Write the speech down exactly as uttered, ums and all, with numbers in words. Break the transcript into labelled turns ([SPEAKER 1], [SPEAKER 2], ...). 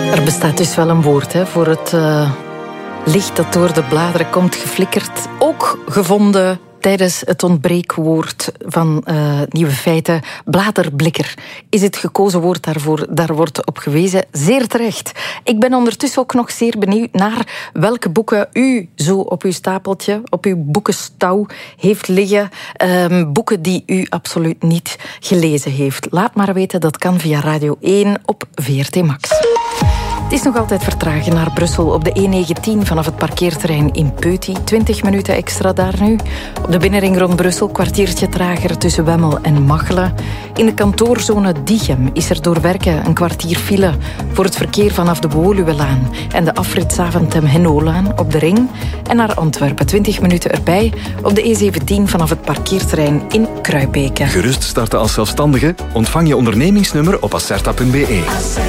[SPEAKER 1] Er bestaat dus wel een woord hè, voor het uh, licht dat door de bladeren komt geflikkerd. Ook gevonden tijdens het ontbreekwoord van uh, Nieuwe Feiten. Bladerblikker is het gekozen woord daarvoor. Daar wordt op gewezen. Zeer terecht. Ik ben ondertussen ook nog zeer benieuwd naar welke boeken u zo op uw stapeltje, op uw boekenstouw heeft liggen. Um, boeken die u absoluut niet gelezen heeft. Laat maar weten, dat kan via Radio één op V R T Max. Het is nog altijd vertragen naar Brussel op de E negentien vanaf het parkeerterrein in Peuty. twintig minuten extra daar nu. Op de binnenring rond Brussel kwartiertje trager tussen Wemmel en Machelen. In de kantoorzone Diegem is er door werken een kwartier file voor het verkeer vanaf de Woluwelaan en de afrit Zaventem-Hennolaan op de ring. En naar Antwerpen twintig minuten erbij op de E zeventien vanaf het parkeerterrein in Kruibeke.
[SPEAKER 2] Gerust starten als zelfstandige? Ontvang je ondernemingsnummer op acerta punt be.